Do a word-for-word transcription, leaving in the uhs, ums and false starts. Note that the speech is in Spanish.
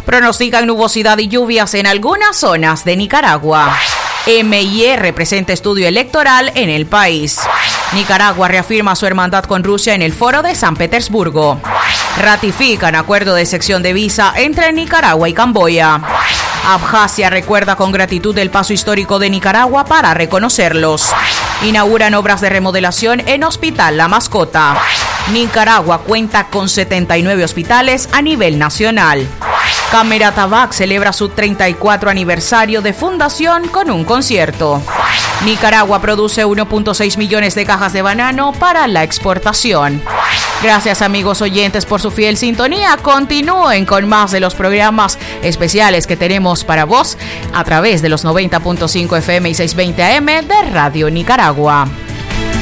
Pronostican nubosidad y lluvias en algunas zonas de Nicaragua. M I R presenta estudio electoral en el país. Nicaragua reafirma su hermandad con Rusia en el Foro de San Petersburgo. Ratifican acuerdo de sección de visa entre Nicaragua y Camboya. Abjasia recuerda con gratitud el paso histórico de Nicaragua para reconocerlos. Inauguran obras de remodelación en Hospital La Mascota. Nicaragua cuenta con setenta y nueve hospitales a nivel nacional. Cámara Tabac celebra su treinta y cuatro aniversario de fundación con un concierto. Nicaragua produce uno punto seis millones de cajas de banano para la exportación. Gracias, amigos oyentes, por su fiel sintonía. Continúen con más de los programas especiales que tenemos para vos a través de los noventa punto cinco F M y seiscientos veinte A M de Radio Nicaragua.